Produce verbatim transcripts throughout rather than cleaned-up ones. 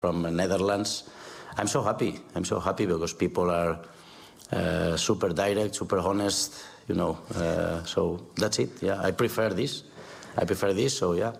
from Netherlands. I'm so happy. I'm so happy because people are uh, super direct, super honest, you know. Uh, so that's it. Yeah, I prefer this. I prefer this. So yeah,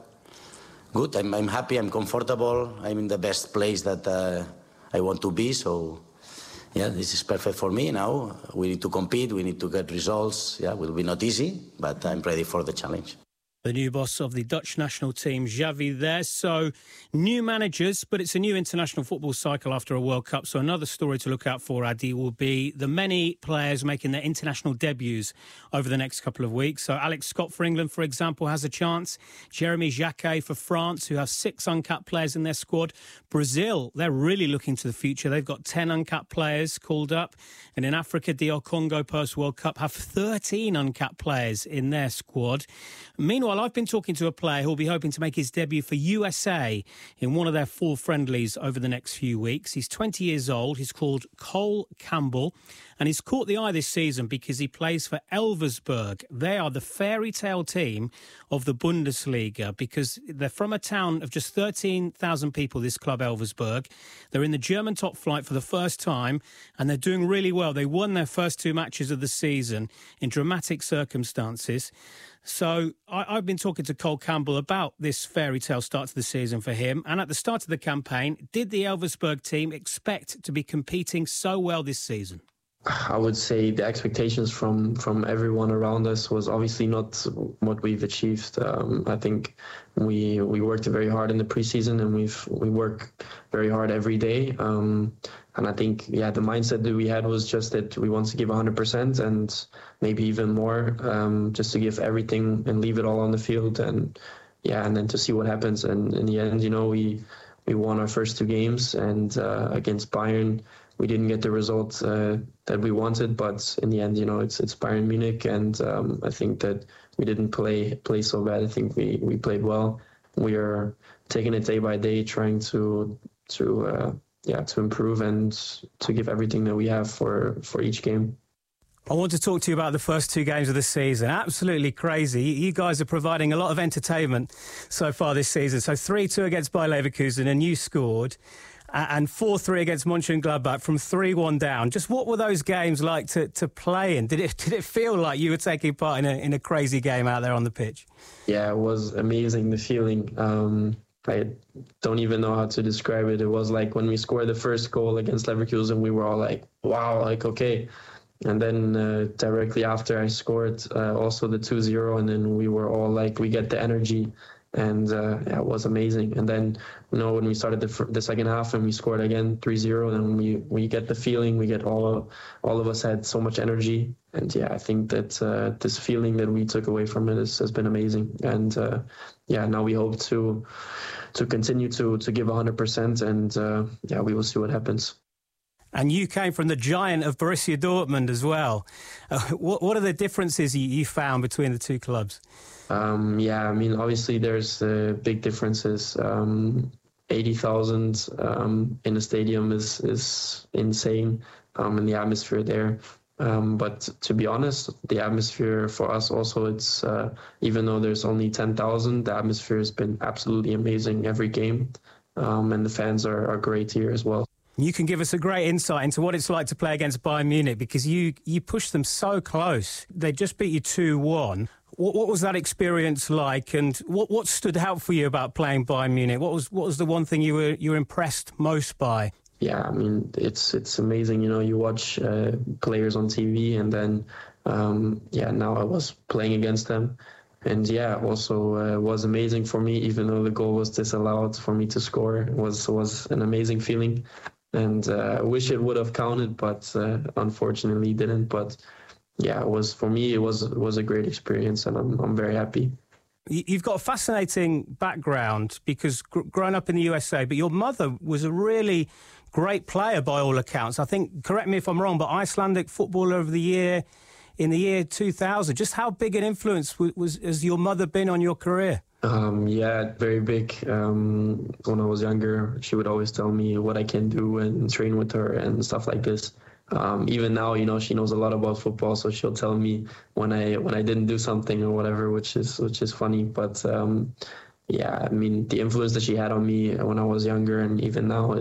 good. I'm, I'm happy. I'm comfortable. I'm in the best place that uh, I want to be. So yeah, this is perfect for me. Now we need to compete. We need to get results. Yeah, it will be not easy, but I'm ready for the challenge. The new boss of the Dutch national team, Xavi, there. So, new managers, but it's a new international football cycle after a World Cup. So another story to look out for, Adi, will be the many players making their international debuts over the next couple of weeks. So Alex Scott for England, for example, has a chance. Jeremy Jacquet for France, who have six uncapped players in their squad. Brazil, they're really looking to the future. They've got ten uncapped players called up. And in Africa, D R Congo post-World Cup have thirteen uncapped players in their squad. Meanwhile, I've been talking to a player who will be hoping to make his debut for U S A in one of their four friendlies over the next few weeks. He's twenty years old. He's called Cole Campbell, and he's caught the eye this season because he plays for Elversberg. They are the fairy tale team of the Bundesliga because they're from a town of just thirteen thousand people, this club Elversberg. They're in the German top flight for the first time, and they're doing really well. They won their first two matches of the season in dramatic circumstances. So I, I've been talking to Cole Campbell about this fairy tale start to the season for him. And at the start of the campaign, did the Elversberg team expect to be competing so well this season? I would say the expectations from, from everyone around us was obviously not what we've achieved. Um, I think we we worked very hard in the preseason, and we've we work very hard every day. Um, and I think yeah, the mindset that we had was just that we want to give one hundred percent and maybe even more, um, just to give everything and leave it all on the field, and yeah, and then to see what happens. And in the end, you know, we we won our first two games, and uh, against Bayern, we didn't get the result uh, that we wanted, but in the end, you know, it's it's Bayern Munich, and um, I think that we didn't play play so bad. I think we, we played well. We are taking it day by day, trying to to uh, yeah to improve and to give everything that we have for, for each game. I want to talk to you about the first two games of the season. Absolutely crazy. You guys are providing a lot of entertainment so far this season. So three two against Bayer Leverkusen, and you scored. And four three against Mönchengladbach from three one down. Just what were those games like to, to play in? Did it did it feel like you were taking part in a in a crazy game out there on the pitch? Yeah, it was amazing, the feeling. Um, I don't even know how to describe it. It was like when we scored the first goal against Leverkusen, we were all like, wow, like, okay. And then uh, directly after I scored uh, also the two zero, and then we were all like, we get the energy. And uh, yeah, it was amazing. And then, you know, when we started the, the second half and we scored again three zero, then we, we get the feeling, we get all of, all of us had so much energy. And yeah, I think that uh, this feeling that we took away from it is, has been amazing. And uh, yeah, now we hope to to continue to, to give one hundred percent, and uh, yeah, we will see what happens. And you came from the giant of Borussia Dortmund as well. Uh, what, what are the differences you, you found between the two clubs? Um, yeah, I mean, obviously there's uh, big differences. Um, eighty thousand um, in a stadium is is insane, um, and the atmosphere there. Um, but to be honest, the atmosphere for us also, it's uh, even though there's only ten thousand, the atmosphere has been absolutely amazing every game, um, and the fans are, are great here as well. You can give us a great insight into what it's like to play against Bayern Munich, because you, you pushed them so close. They just beat you two one. What, what was that experience like, and what, what stood out for you about playing Bayern Munich? What was what was the one thing you were you were impressed most by? Yeah, I mean, it's it's amazing. You know, you watch uh, players on T V, and then um, yeah, now I was playing against them. And yeah, also uh, was amazing for me, even though the goal was disallowed for me to score. It was was an amazing feeling. And uh, I wish it would have counted, but uh, unfortunately didn't. But yeah, it was for me. It was it was a great experience, and I'm I'm very happy. You've got a fascinating background because gr- growing up in the U S A, but your mother was a really great player by all accounts. I think, correct me if I'm wrong, but Icelandic Footballer of the Year in the year two thousand. Just how big an influence was, was has your mother been on your career? Um, yeah, very big. Um, when I was younger, she would always tell me what I can do and train with her and stuff like this. Um, even now, you know, she knows a lot about football, so she'll tell me when I when I didn't do something or whatever, which is which is funny. But um, yeah, I mean, the influence that she had on me when I was younger and even now